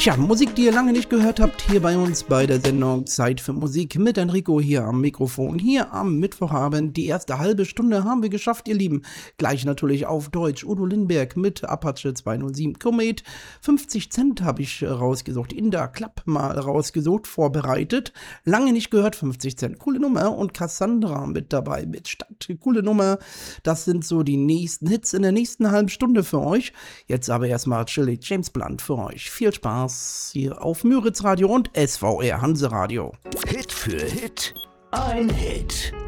Tja, Musik, die ihr lange nicht gehört habt, hier bei uns bei der Sendung Zeit für Musik mit Enrico hier am Mikrofon. Hier am Mittwochabend, die erste halbe Stunde haben wir geschafft, ihr Lieben. Gleich natürlich auf Deutsch, Udo Lindenberg mit Apache 207 Komet. 50 Cent habe ich rausgesucht, in der Klapp mal rausgesucht, vorbereitet. Lange nicht gehört, 50 Cent, coole Nummer. Und Cassandra mit dabei, mit Stadt, coole Nummer. Das sind so die nächsten Hits in der nächsten halben Stunde für euch. Jetzt aber erstmal Chili James Blunt für euch. Viel Spaß hier auf Müritz Radio und SVR Hanse Radio. Hit für Hit, ein Hit.